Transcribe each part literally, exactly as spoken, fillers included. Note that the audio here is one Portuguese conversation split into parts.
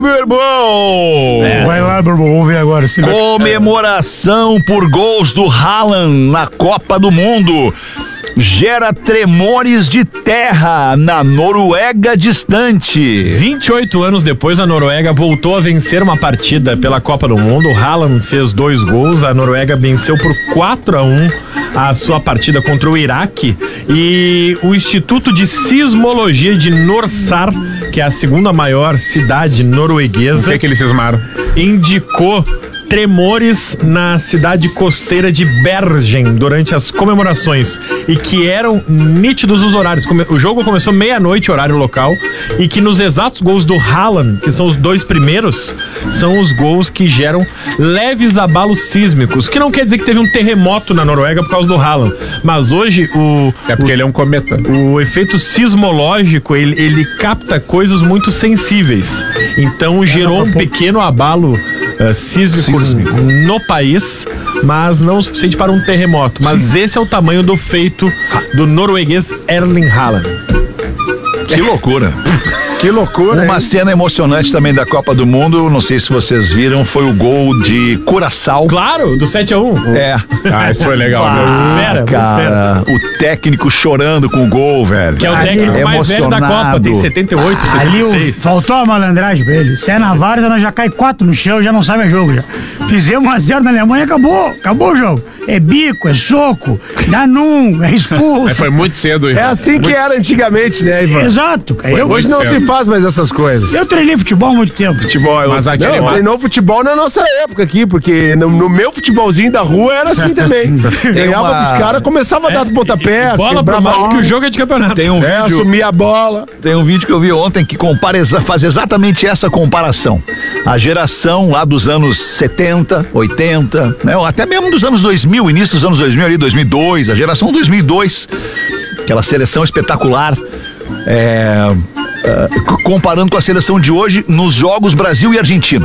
Meu irmão! É. Vai lá, meu irmão, vamos ver agora. Se Comemoração por gols do Haaland na Copa do Mundo gera tremores de terra na Noruega distante. vinte e oito anos depois, a Noruega voltou a vencer uma partida pela Copa do Mundo. O Haaland fez dois gols, a Noruega venceu por quatro a um a sua partida contra o Iraque. E o Instituto de Sismologia de Norsar, que é a segunda maior cidade norueguesa, o que é que eles cismaram? Indicou tremores na cidade costeira de Bergen durante as comemorações e que eram nítidos os horários. O jogo começou meia-noite, horário local, e que nos exatos gols do Haaland, que são os dois primeiros, são os gols que geram leves abalos sísmicos, que não quer dizer que teve um terremoto na Noruega por causa do Haaland, mas hoje o... É porque o, ele é um cometa. O efeito sismológico, ele, ele capta coisas muito sensíveis, então gerou um pequeno abalo uh, sísmico no país, mas não o suficiente para um terremoto. Mas Sim. esse é o tamanho do feito do norueguês Erling Haaland. Que loucura. Que loucura. Uma hein? cena emocionante também da Copa do Mundo, não sei se vocês viram, foi o gol de Curaçao. Claro, do sete a um. É. Ah, isso foi legal. Ah, fera, cara, o técnico chorando com o gol, velho. Que é o técnico Ali, mais velho da Copa, tem setenta e oito, setenta e seis. Ali o, faltou a malandragem pra ele. Se é na Várzea, nós já cai quatro no chão, já não sabe mais jogo já. Fizemos um a zero na Alemanha, acabou, acabou o jogo. É bico, é soco, dá num, é expulso. Mas foi muito cedo, Ivan. É assim muito que era antigamente, né, Ivan? Exato. Eu, Hoje não cedo. se faz mais essas coisas. eu treinei futebol há muito tempo. Futebol, mas aquele Não, treinou futebol na nossa época aqui, porque no, no meu futebolzinho da rua era assim também. Ganhava uma... dos caras, começava a dar do pontapé, bola pra mal, porque o jogo é de campeonato. Tem um é, vídeo, assumir a bola. tem um vídeo que eu vi ontem que compara, faz exatamente essa comparação. A geração lá dos anos setenta, oitenta, né? Até mesmo dos anos dois mil, início dos anos dois mil ali, dois mil e dois, a geração dois mil e dois, aquela seleção espetacular, é, é, comparando com a seleção de hoje nos jogos Brasil e Argentina.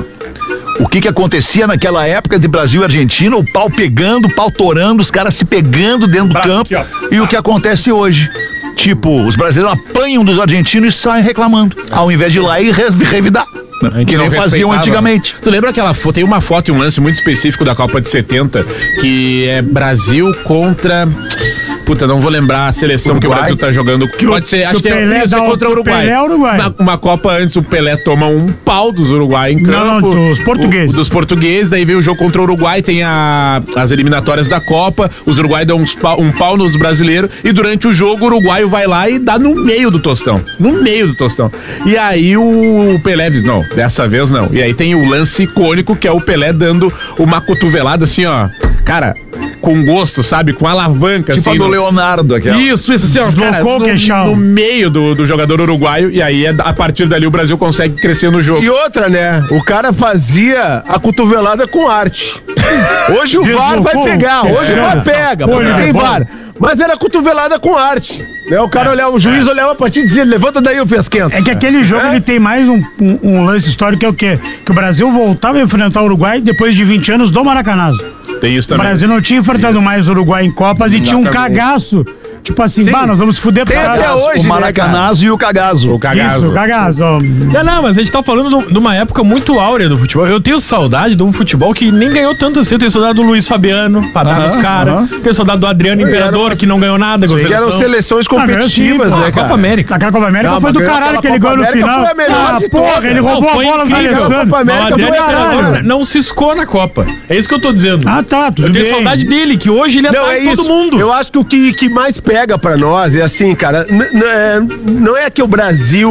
O que que acontecia naquela época de Brasil e Argentina, o pau pegando, o pau torando, os caras se pegando dentro do campo, e o que acontece hoje. Tipo, os brasileiros apanham dos argentinos e saem reclamando, ao invés de ir lá e revidar. Que nem faziam antigamente. Tu lembra aquela foto? Tem uma foto e um lance muito específico da Copa de setenta, que é Brasil contra... Puta, não vou lembrar a seleção Uruguai. Que o Brasil tá jogando. Que Pode ser, acho que, que é isso, é contra o Uruguai. Pelé, Uruguai. Na, uma Copa antes, o Pelé toma um pau dos Uruguai em campo. Não, não, dos portugueses. O, dos portugueses, daí vem o jogo contra o Uruguai, tem a, as eliminatórias da Copa, os Uruguai dão uns pau, um pau nos brasileiros, e durante o jogo o uruguaio vai lá e dá no meio do tostão. No meio do tostão. E aí o Pelé diz, não, dessa vez não. E aí tem o lance icônico, que é o Pelé dando uma cotovelada assim, ó. Cara, com gosto, sabe? Com alavanca, tipo assim. Tipo a do Leonardo, aquela. Isso, isso, assim, ó, cara, no, no meio do, do jogador uruguaio, e aí a partir dali o Brasil consegue crescer no jogo. E outra, né? O cara fazia a cotovelada com arte. Hoje o V A R vai pegar, hoje o V A R pega, porque tem V A R. Mas era cotovelada com arte. Né? O cara olhava, o juiz olhava a partida e dizia, levanta daí o pesquento. É que aquele jogo é? ele tem mais um, um, um lance histórico, que é o quê? Que o Brasil voltava a enfrentar o Uruguai depois de vinte anos do Maracanazo. Tem isso também. O Brasil não tinha enfrentado isso. mais o Uruguai em Copas e tinha um cagaço. Tipo assim, bah, nós vamos se fuder Tem pra até hoje, o Maracanazo, né, e o Cagazo. O Cagazo. Isso, o Cagazo. Não, não, mas a gente tá falando de uma época muito áurea do futebol. Eu tenho saudade de um futebol que nem ganhou tanto assim. Eu tenho saudade do Luiz Fabiano, pra dar nos caras. Tenho saudade do Adriano Imperador, uma... que não ganhou nada. Sim, que eram seleções competitivas, ah, né, cara? Copa América. Aquela Copa América não, foi do caralho que ele ganhou no final. Foi a melhor ah, de porra, todas. ele roubou não, a bola do Alessandro. Copa América não, foi caralho. Não ciscou na Copa. É isso que eu tô dizendo. Ah, tá, tudo Eu bem. tenho saudade dele, que hoje ele não, ataca é todo mundo. Eu acho que o que, que mais pega pra nós é assim, cara, n- n- é, não é que o Brasil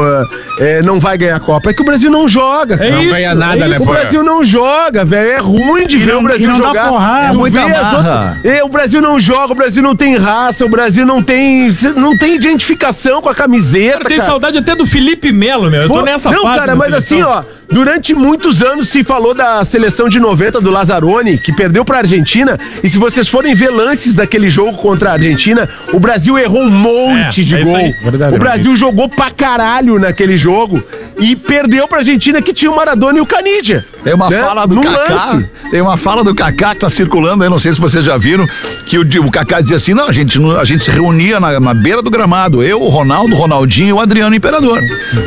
é, não vai ganhar a Copa, é que o Brasil não joga. É não isso, ganha nada, é né, O porra? Brasil não joga, velho. É ruim de E ver não- o Brasil e não dá jogar. porrada, Tu é muita vê as marra. outras- é, o Brasil não joga, o Brasil não tem raça, o Brasil não tem, não tem identificação com a camiseta. Eu tenho cara. saudade até do Felipe Melo, meu. Eu tô Pô, nessa não, fase. cara, da mas seleção. assim, ó, durante muitos anos se falou da seleção de noventa do Lazzaroni, que perdeu pra Argentina, e se vocês forem ver lances daquele jogo contra a Argentina, o Brasil errou um monte É, de é isso gol. aí, verdade, o Brasil jogou pra caralho naquele jogo e perdeu pra Argentina, que tinha o Maradona e o Canidia. Tem uma né? fala do Num Kaká, lance. tem uma fala do Kaká que tá circulando aí, não sei se vocês já viram, que o, o Kaká dizia assim, não, a gente, a gente se reunia na, na beira do gramado, eu, o Ronaldo, o Ronaldinho e o Adriano Imperador.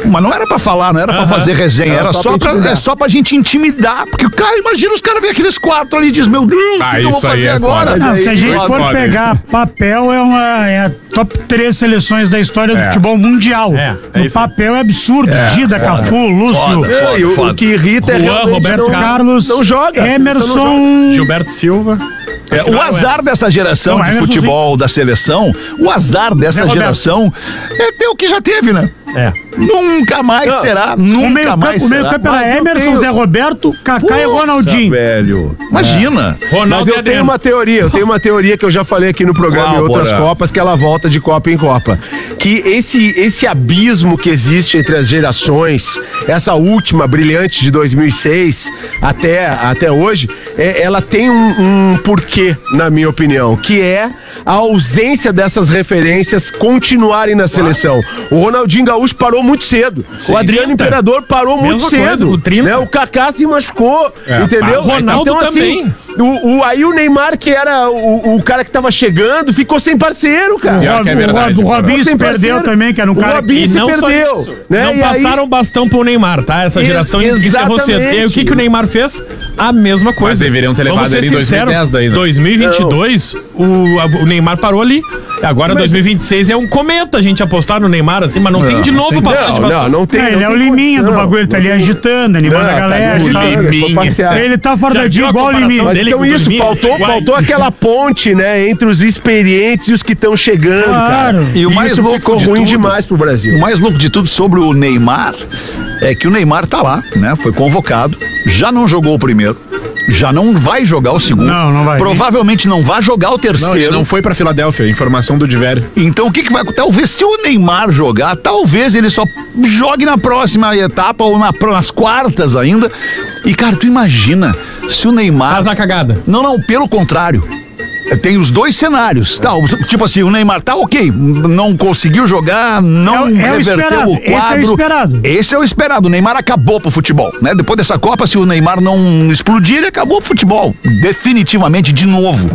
Mas não era pra falar, não era pra fazer resenha, era, Era só, só pra pra, intimidar. é só pra gente intimidar. Porque o cara, imagina os caras verem aqueles quatro ali e diz, meu Deus, o Ah, que, que eu vou isso aí fazer é agora? foda. Não, aí, se a gente muito for foda pegar papel, é, uma, é a top três seleções da história do É. futebol mundial. É, é no isso aí. papel é absurdo. Dida, Cafu, Lúcio, Foda. É, e o, foda. o que irrita é Juan, realmente Roberto não, Carlos, não joga. Você não Emerson. Gilberto Silva. É, o azar dessa geração Não, de Emerson, futebol da seleção, o azar dessa Zé Roberto. geração é ter o que já teve, né? É. Nunca mais Não. será, O meio nunca campo, mais o meio será. campo era Mas eu Emerson, tenho- Zé Roberto, Kaká e Puta, Ronaldinho. velho. Imagina. Ronaldo Mas eu e tenho Adriano. uma teoria, eu tenho uma teoria que eu já falei aqui no programa Qual, em outras Porã? Copas, que ela volta de Copa em Copa. Que esse, esse abismo que existe entre as gerações, essa última brilhante de dois mil e seis até, até hoje, é, ela tem um, um porquê, na minha opinião, que é a ausência dessas referências continuarem na seleção. O Ronaldinho Gaúcho parou muito cedo. O Adriano trinta. Imperador parou Mesma muito coisa, cedo. com trinta. Né? O Kaká se machucou, É, entendeu? o Ronaldo então, assim, também. o, o, aí o Neymar, que era o, o cara que tava chegando, ficou sem parceiro, cara. Pior que é O Rob- verdade, o Porã. Robinho se Sem perdeu parceiro. também, que era um O cara Robinho que... se não só perdeu, isso. né? Não E aí- passaram o bastão pro Neymar, tá? Essa Ex- geração encerrou cedo. E aí, o que, que o Neymar fez? A mesma coisa. Mas deveriam ter levado Vamos ser ele em dois mil e dez sinceros, daí, né? dois mil e vinte e dois, o, a- o Neymar parou ali. Agora Mas- dois mil e vinte e seis é um cometa a gente apostar no Neymar assim, mas não, tem de novo passar de Não, bastão. não, não tem. É, ele não é o tem liminha do condição. bagulho, ele tá ali Não tem- agitando, animando Não, a tá galera. ali, tá- ele foi Liminha. passear. Ele tá Já fardadinho viu a igual o comparação Liminha. dele? Então com isso, Dorminho, faltou, iguais. faltou aquela ponte, né, entre os experientes e os que estão chegando, Claro. cara. E o mais isso louco ficou de ruim tudo- demais pro Brasil. O mais louco de tudo sobre o Neymar é que o Neymar tá lá, né? Foi convocado, já não jogou o primeiro, já não vai jogar o segundo. Não, não vai. Provavelmente não vai jogar o Não, ele terceiro. não foi pra Filadélfia, informação do Divério. Então o que que vai acontecer? Talvez se o Neymar jogar, talvez ele só jogue na próxima etapa ou na, nas quartas ainda. E cara, tu imagina se o Neymar... Faz a cagada. Não, não, pelo contrário. Tem os dois cenários, tá? Tipo assim, o Neymar tá ok, não conseguiu jogar, não É o- é o reverteu esperado, o esse é o quadro. esperado. Esse é o esperado. O Neymar acabou pro futebol, né? Depois dessa Copa, se o Neymar não explodir, ele acabou pro futebol. Definitivamente, de novo.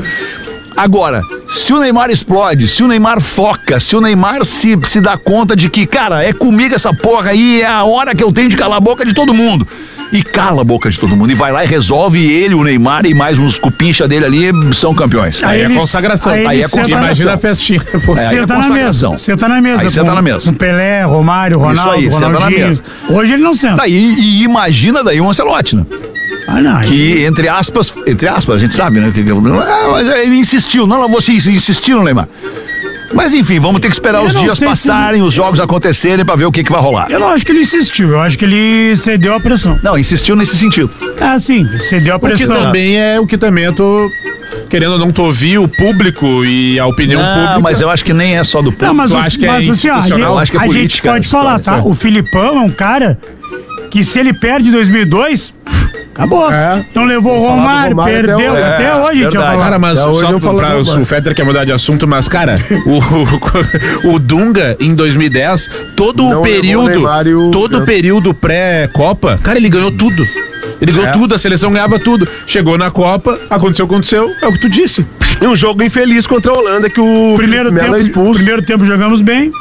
Agora, se o Neymar explode, se o Neymar foca, se o Neymar se, se dá conta de que, cara, é comigo essa porra aí, é a hora que eu tenho de calar a boca de todo mundo. E cala a boca de todo mundo. E vai lá e resolve, e ele, o Neymar e mais uns cupincha dele ali são campeões. Aí, é eles- consagração. aí Aí, eles é sentam consagração. na- Imagina a festinha. Pô, É, aí Senta na consagração. mesa. Senta na mesa. Aí senta com- na mesa. Com Pelé, Romário, Ronaldo, aí, senta na Ronaldinho. mesa. Hoje ele não senta. Daí, e imagina daí o Ancelotti, né? Ah, não. Que, entre aspas, entre aspas, a gente sabe, né? Que, ah, mas ele insistiu, não, não, você insistiu no Neymar. Mas enfim, vamos ter que esperar Eu os não dias sei se- passarem, os jogos acontecerem pra ver o que, que vai rolar. Eu não acho que ele insistiu, eu acho que ele cedeu a pressão. Não, insistiu nesse sentido. Ah, sim, cedeu a O que pressão. também é o que também eu tô querendo ou não tô ouvir o público e a opinião Ah, pública. mas eu acho que nem é só do público. Não, mas, Tu o, acha que é mas assim, ó, a institucional? gente- Eu acho que é a política gente pode a falar, história, tá? certo. O Filipão é um cara que se ele perde em dois mil e dois, acabou. É. Então levou o falar do Romário, Romário até perdeu. hoje. Até, É, hoje a gente vai verdade. falar. Cara, mas Até hoje só eu falo pra, do o, Romário. o Fetter quer mudar de assunto, mas, cara, o, o Dunga, em dois mil e dez, todo Não o levou o período, Neymar e o- todo o período pré-Copa, cara, ele ganhou tudo. Ele ganhou É. tudo, a seleção ganhava tudo. Chegou na Copa, aconteceu, aconteceu, é o que tu disse. E um jogo infeliz contra a Holanda que o Primeiro Felipe Melo é tempo, expulso. primeiro tempo jogamos bem.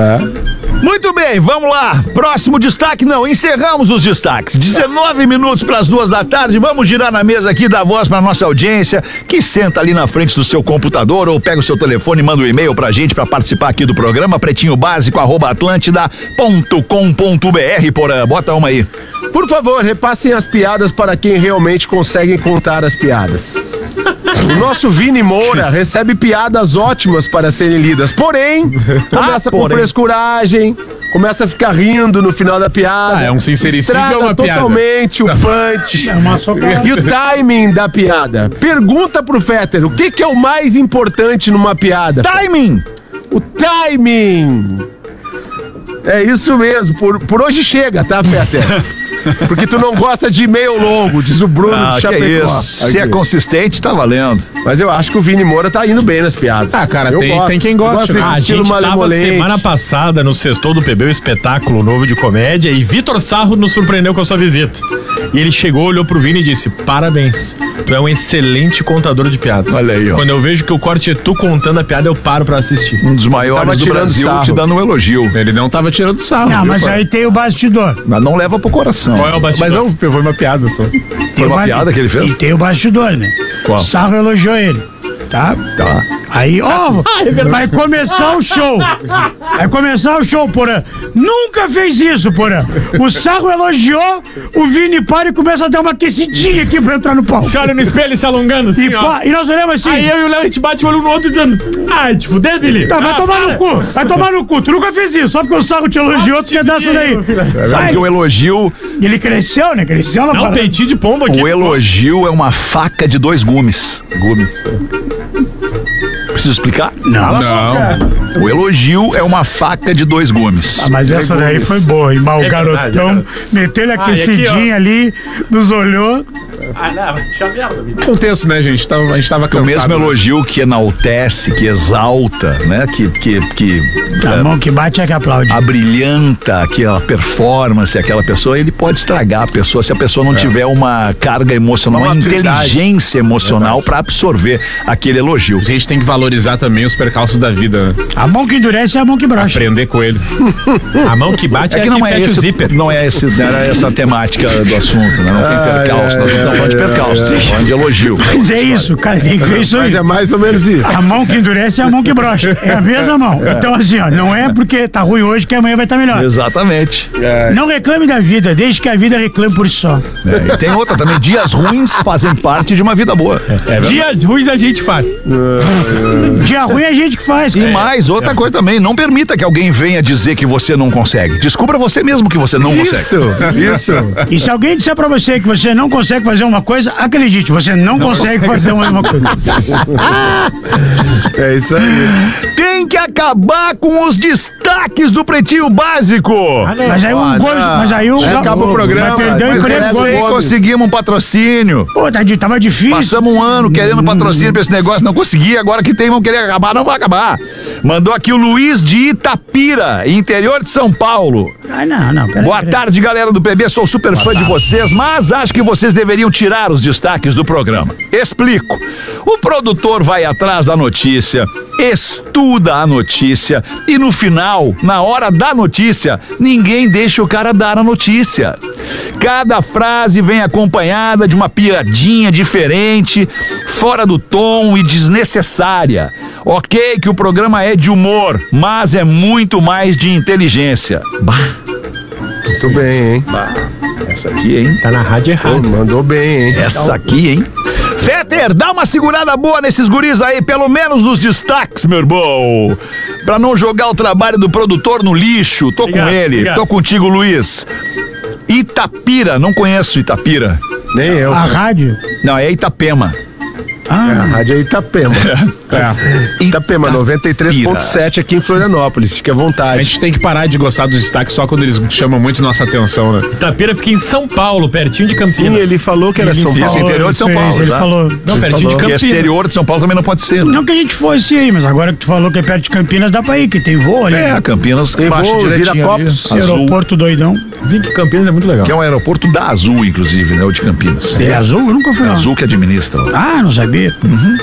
Muito bem, vamos lá. Próximo destaque, não, encerramos os destaques. dezenove minutos para as duas da tarde. Vamos girar na mesa aqui, dar voz para nossa audiência, que senta ali na frente do seu computador ou pega o seu telefone e manda um e-mail pra gente para participar aqui do programa, pretinho básico arroba atlântida ponto com ponto br. Porã, bota uma aí. Por favor, repassem as piadas para quem realmente consegue contar as piadas. O nosso Vini Moura recebe piadas ótimas para serem lidas, porém, começa com porém. frescuragem, começa a ficar rindo no final da piada. Ah, é um sincericídio estraga ou uma piada? totalmente o punch. É uma socada. E o timing da piada. Pergunta pro Fetter, o que, que é o mais importante numa piada? Timing! O timing! É isso mesmo, por, por hoje chega, tá, Fetter? Porque tu não gosta de e-mail longo, diz o Bruno Ah, de que Chapecó. isso. Se é Aqui. consistente, tá valendo. Mas eu acho que o Vini Moura tá indo bem nas piadas. Ah, cara, Eu tem- gosto. tem quem gosta, Gosto né? desse A estilo gente tava malemolente. semana passada no Sextou do P B, o espetáculo novo de comédia, e Vitor Sarro nos surpreendeu com a sua visita. E ele chegou, olhou pro Vini e disse: parabéns, tu é um excelente contador de piadas. Olha aí, ó. Quando eu vejo que o corte é tu contando a piada, eu paro pra assistir. Um dos Tava maiores do tirando Brasil sarro. te dando um elogio. Ele não tava tirando sarro. Não, viu, mas pai? aí tem o bastidor. Mas não leva pro coração. Qual é o Mas bastidor? não, foi uma piada só. Foi Tem uma o ba- piada que ele fez? E tem o bastidor, né? Qual? Sarro elogiou ele, tá? Tá. Aí, ó, vai começar o show. Vai começar o show, Porã. Nunca fez isso, Porã. O Sarro elogiou, o Vini para e começa a dar uma aquecidinha aqui pra entrar no palco. Você olha no espelho e se alongando assim, E, ó. pá, e nós olhamos assim. Aí eu e o Léo, a gente bate o olho no outro dizendo: ai, te fuder, Vili. Tá, vai Ah, tomar para. no cu, vai tomar no cu. Tu nunca fez isso, só porque o Sarro te elogiou, tu quer dar essa daí. Sabe Sai. que o elogio, Ele cresceu, né? Cresceu na Não, parada. peitinho de pombo aqui. o elogio é uma faca de dois gumes. Gumes. Preciso explicar? Não. Não. O elogio é uma faca de dois gumes. Ah, mas essa daí foi boa, hein? Mas o É verdade, garotão é meteu-lhe Ah, e aqui, aquecidinha ali, nos olhou. Ah, não, vai te merda, Vili. Contexto, né, gente? Tava, a gente tava O cansado. mesmo elogio que enaltece, que exalta, né? Que, que, que A é, mão que bate é que aplaude. abrilhanta aquela performance, aquela pessoa, ele pode estragar a pessoa se a pessoa não tiver uma carga emocional, uma, Uma maturidade. inteligência emocional pra absorver aquele elogio. A gente tem que valorizar também os percalços da vida, né? A mão que endurece é a mão que brocha. Aprender com eles. A mão que bate É é, que não é, fecha o esse, zíper. não é esse, não era essa a temática do assunto, né? Não tem Ai, percalço, nós não estamos falando de ai, percalço, estamos falando de elogio. Mas é isso, cara, tem que ver isso aí. Mas é mais ou menos isso. A mão que endurece é a mão que brocha. É a mesma mão. Então, assim, ó, não é porque tá ruim hoje que amanhã vai estar melhor. Exatamente. Não reclame da vida, deixe que a vida reclame por si só. É, e tem outra também, dias ruins fazem parte de uma vida boa. Dias ruins a gente faz. Dia ruim é a gente que faz, E cara. mais, outra coisa também, não permita que alguém venha dizer que você não consegue. Descubra você mesmo que você não consegue. Isso, isso. E se alguém disser pra você que você não consegue fazer uma coisa, acredite, você não, consegue fazer a mesma coisa. É isso aí. Tem que acabar com os destaques do Pretinho Básico. Mas aí o Ah, gosto, não. mas aí o Aí acaba o programa, vai perder o mas emprego. essa Mas aí Gomes. conseguimos um patrocínio. Pô, tá, di- tava difícil. Passamos um ano querendo patrocínio pra esse negócio, não consegui, agora que tem, vão querer acabar, não vai acabar. Mandou aqui o Luiz de Itapira, interior de São Paulo. Ah, não, não, pera Boa aí, pera aí. tarde, galera do P B, sou super fã de vocês, mas acho que vocês deveriam tirar os destaques do programa. Explico. O produtor vai atrás da notícia, estuda a notícia e no final, na hora da notícia, ninguém deixa o cara dar a notícia. Cada frase vem acompanhada de uma piadinha diferente, fora do tom e desnecessária. Ok que o programa é de humor, mas é muito mais de inteligência. Bah, Muito bem, hein? essa aqui, hein? Tá na rádio Pô, errado. mandou bem, hein? Essa aqui, hein? Fetter, dá uma segurada boa nesses guris aí, pelo menos nos destaques, meu irmão. Pra não jogar o trabalho do produtor no lixo. Tô Obrigado, com ele. obrigado. Tô contigo, Luiz. Itapira, não conheço Itapira. Nem eu. A rádio? Não, é Itapema. É, a Ah, rádio é Itapema. É. Itapema, noventa e três ponto sete aqui em Florianópolis. Fique à A vontade. gente tem que parar de gostar dos destaques só quando eles chamam muito nossa atenção, né? Itapira fica em São Paulo, pertinho de Campinas. Sim, ele falou que era São Isso, Paulo. interior de São fez, Paulo, Ele tá? falou. Não, pertinho de falou. Porque Campinas. exterior de São Paulo também não pode ser. Né? Não que a gente fosse aí, mas agora que tu falou que é perto de Campinas, dá pra ir, que tem voo ali. É, Campinas Tem baixa voo, direitinho ali, Viracopos, Azul, Aeroporto doidão. Dizem que Campinas é muito legal. que é um aeroporto da Azul, inclusive, né? O de Campinas. Ele é azul? Eu nunca fui É lá. Azul que administra. Ah, não sabia. Uhum.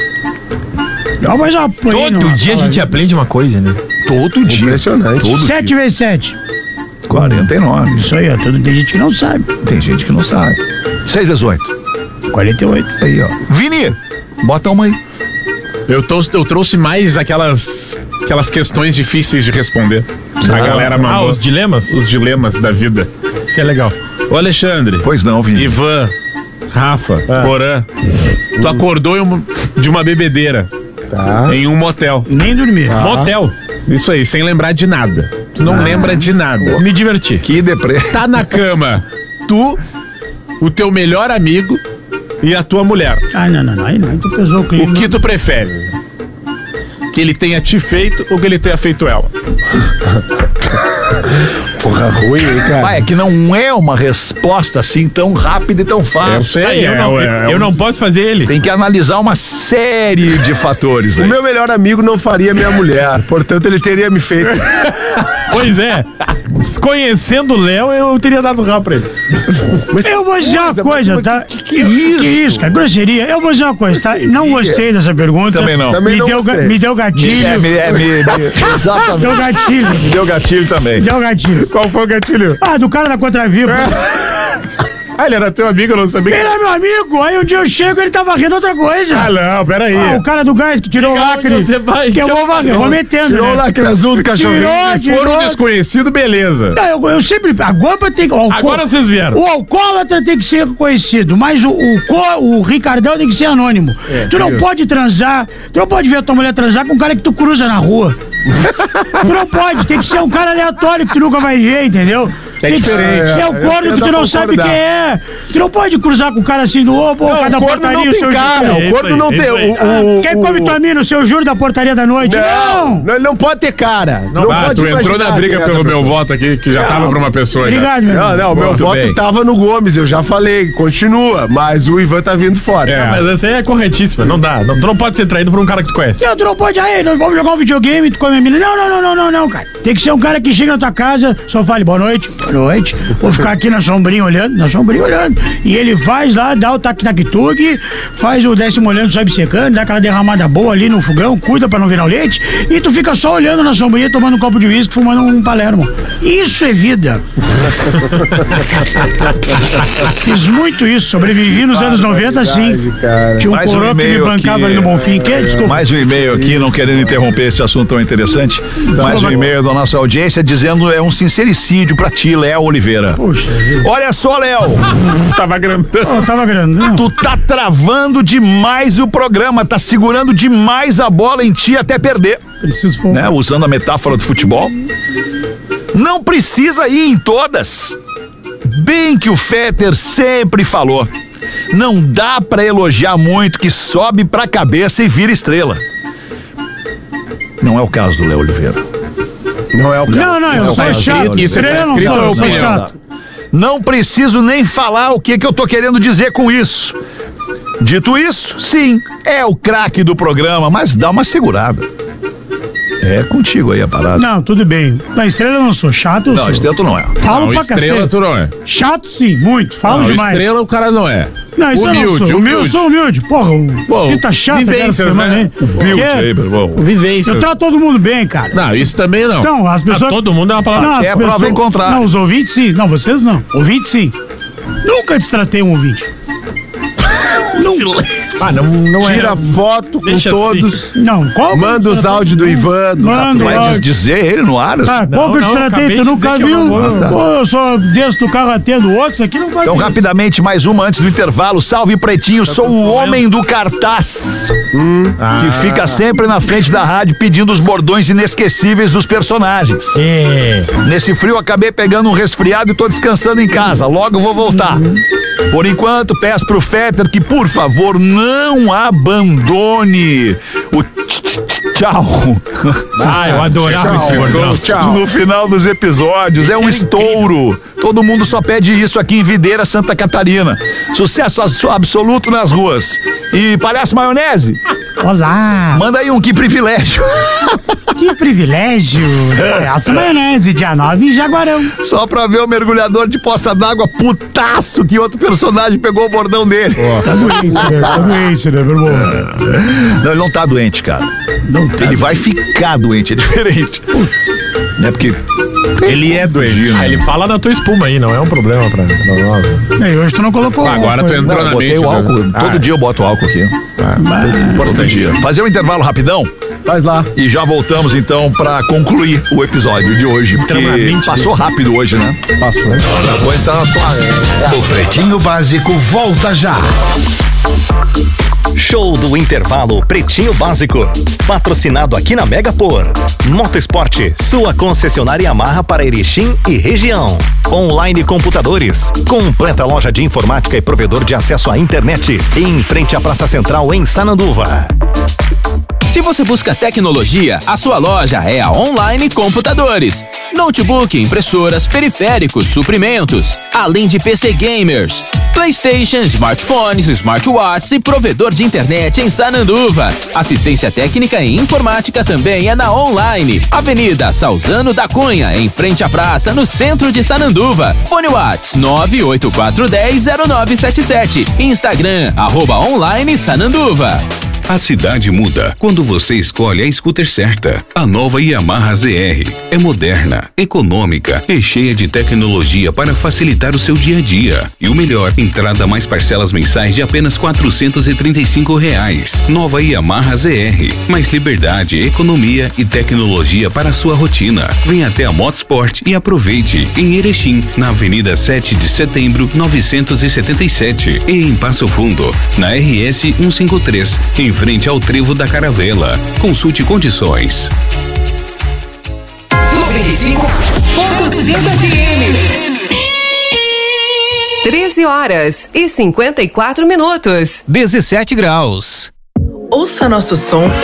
Não, mas eu apanhei Todo numa dia a sala gente ali. aprende uma coisa, né? Todo dia. Impressionante. Todo sete dia. vezes sete. quarenta e nove. Isso aí, ó. Todo, tem gente que não sabe. Tem gente que não sabe. seis vezes oito. quarenta e oito. Aí, ó. Vini, bota uma aí. Eu, tô- eu trouxe mais aquelas, aquelas questões difíceis de responder. A galera Ah, mandou. os dilemas? Os dilemas da vida. Isso é legal. Ô, Alexandre. Pois não, Vini. Ivan, Rafa, Porã, tu acordou em uma- de uma bebedeira Tá. em um motel. Nem dormir. Motel. Isso aí, sem lembrar de nada. Tu não lembra de nada. Me diverti. Que deprê. Tá na cama, tu, o teu melhor amigo e a tua mulher. Ah, não, não, não. Aí não. Aí tu pesou o clima. O que tu prefere? Que ele tenha te feito ou que ele tenha feito ela? Porra, ruim, hein, cara? Ah, é que não é uma resposta assim tão rápida e tão fácil. Aí, eu, não, é, eu, eu não posso fazer ele. Tem que analisar uma série de fatores O aí. meu melhor amigo não faria minha mulher, portanto ele teria me feito. Pois é. Conhecendo o Léo, eu teria dado rabo pra ele. Eu vou dizer uma coisa, coisa, mas tá? que- que isso? Que isso, cara? Grosseria. Eu vou dizer uma coisa, tá? Não gostei dessa pergunta. Também não. Também Me não deu, ga- gostei. me deu gatilho. É, me, é, me, me, exatamente. Deu gatilho. Me deu gatilho também. Deu gatilho. Qual foi o gatilho? Ah, do cara da Contraviva. Ah, ele era teu amigo, eu não sabia. Ele é meu amigo. Aí um dia eu chego e ele tá varrendo outra coisa. Ah, não, peraí. Ah, o cara do gás que tirou o lacre. onde você vai? Que eu vou varrer, vou metendo, Tirou né? o lacre azul do cachorrinho. Tirou, Se for um tirou. desconhecido, beleza. Não, eu, eu sempre. A guampa tem que. o alco- Agora vocês vieram. O alcoólatra tem que ser conhecido, mas o, o, co- o Ricardão tem que ser anônimo. tu não pode transar, tu não pode ver a tua mulher transar com um cara que tu cruza na rua. Tu não pode, tem que ser um cara aleatório que tu nunca vai ver, entendeu? É Tem diferente. Que, é o Eu corno tento que tu não sabe concordar. quem é. Tu não pode cruzar com o cara assim do ô, pô, o cara da o corno portaria, não o tem seu cara. juro. O Isso corno aí, não isso tem. aí. O, o, Quem o- come tua mina, o seu juro da portaria da noite? Não, Não! não, ele não pode ter cara. Tu não Ah, pode tu entrou imaginar na briga quem é pelo essa meu pessoa. voto aqui, que já tava pra uma pessoa. já. Obrigado, meu Não, irmão. não, meu Muito voto bem. tava no Gomes, eu já falei, continua, mas o Ivan tá vindo fora. É. Mas essa aí é corretíssima. Não dá. Não, tu não pode ser traído por um cara que tu conhece. Não, tu não pode, aí, nós vamos jogar um videogame, tu come a mina. Não, não, não, não, não, não, cara. Tem que ser um cara que chega na tua casa, só fale boa noite, boa noite. Vou ficar aqui na sombrinha olhando, na sombrinha olhando. E ele faz lá, dá o tac-tac-tug, faz o décimo olhando, sobe secando, dá aquela derramada boa ali no fogão, cuida pra não virar o leite. E tu fica só olhando na sombrinha, tomando um copo de uísque, fumando um Palermo. Isso é vida. Fiz muito isso, sobrevivi nos anos noventa, sim. Cara. Tinha um Mais um coroa que me e-mail bancava aqui. ali no Bonfim. Que? Desculpa. Mais um e-mail aqui, não querendo interromper esse assunto tão interessante. Mais um e-mail da nossa audiência dizendo é um sincericídio pra ti, Léo Oliveira. Puxa, Olha só, Léo, Tava grandão. eu tava grande. Não. tu tá travando demais o programa, tá segurando demais a bola em ti até perder, Preciso for... né? Usando a metáfora do futebol. Não precisa ir em todas. Bem que o Fetter sempre falou. Não dá pra elogiar muito que sobe pra cabeça e vira estrela. Não é o caso do Léo Oliveira. Não é o cara. Não, não, eu Isso sou tá chato. escrito, isso tá Estrela não escrito, sou, eu não, sou não. chato. Não preciso nem falar o que, que eu tô querendo dizer com isso. Dito isso, sim, é o craque do programa, mas dá uma segurada. É contigo aí a parada. Não, tudo bem. Na estrela eu não sou chato, eu Não, sou. Estento não é. Falo Não, pra estrela cacete. tu não é. Chato sim, muito. Falo Não, demais. estrela o cara não é. Não, isso eu não humilde, sou. Humilde, humilde. sou humilde. Porra, o Bom, que tá chato vivências, aquela semana, né? hein? Build Que? aí, meu irmão. Vivência. Eu trato todo mundo bem, cara. Não, isso também não. Então, as Ah, pessoas... todo mundo é uma palavra. Não, as É a prova pessoas- em contrário. Não, os ouvintes sim. Não, vocês não. Ouvintes sim. Nunca destratei um ouvinte. Ah, não, não é. Tira foto com Deixa todos. Não, qual? Manda os áudios do Ivan. do Manda. Tatu. Vai Não. des- dizer ele no ar? assim? Ah, Não, qual que eu não, destratei? acabei Tu de nunca dizer que eu viu? não vou. Ah, tá. Pô, eu sou desço do carro atendo outros, aqui não faz Então, isso. rapidamente, mais uma antes do intervalo. Salve, Pretinho, sou o homem do cartaz. Que fica sempre na frente da rádio pedindo os bordões inesquecíveis dos personagens. É. Nesse frio, acabei pegando um resfriado e tô descansando em casa. Logo vou voltar. Por enquanto, peço pro Fetter que, por favor, não abandone o tch- tch- tch- tchau. Ah, eu adorava esse bordão. Tchau. No final dos episódios. É um estouro. Todo mundo só pede isso aqui em Videira, Santa Catarina. Sucesso as- absoluto nas ruas. E palhaço maionese, Olá, manda aí um que privilégio. que privilégio. Essa maionese, dia nove em Jaguarão. Só pra ver o mergulhador de poça d'água putaço que outro personagem pegou o bordão dele. Tá doente, né? Tá doente, né, meu irmão? Não, ele não tá doente, cara. Não tá. Ele vai ficar doente, é diferente. É porque Ele é doente. Ah, ele fala na tua espuma aí, não é um problema pra, pra nós. E hoje tu não colocou. Agora tu álcool, entrou Não, na eu botei mente. o álcool. né? Todo Ah, dia eu boto álcool aqui. Mas- Todo dia. Fazer um intervalo rapidão Faz lá. e já voltamos então pra concluir o episódio de hoje. Porque Extremamente passou rápido hoje, né? Passou. Vou entrar na tua. O Pretinho Básico volta já. Show do intervalo Pretinho Básico. Patrocinado aqui na Mega por Motosport, sua concessionária Yamaha para Erechim e região. Online Computadores, completa loja de informática e provedor de acesso à internet. Em frente à Praça Central em Sananduva. Se você busca tecnologia, a sua loja é a Online Computadores. Notebook, impressoras, periféricos, suprimentos, além de P C gamers, PlayStation, smartphones, smartwatches e provedor de internet em Sananduva. Assistência técnica e informática também é na Online. Avenida Salzano da Cunha, em frente à praça, no centro de Sananduva. Fone Whats nove oito quatro um zero zero nove sete sete. Instagram, arroba Online Sananduva. A cidade muda quando você escolhe a scooter certa. A nova Yamaha Z R é moderna, econômica e cheia de tecnologia para facilitar o seu dia a dia. E o melhor, entrada mais parcelas mensais de apenas quatrocentos e trinta e cinco reais. Nova Yamaha Z R, mais liberdade, economia e tecnologia para a sua rotina. Venha até a Motosport e aproveite em Erechim, na Avenida sete de Setembro, novecentos e setenta e sete, e em Passo Fundo, na R S cento e cinquenta e três, em frente ao Trevo da Caravela. Consulte condições. noventa e cinco ponto cinco F M. treze horas e cinquenta e quatro minutos. dezessete graus. Ouça nosso som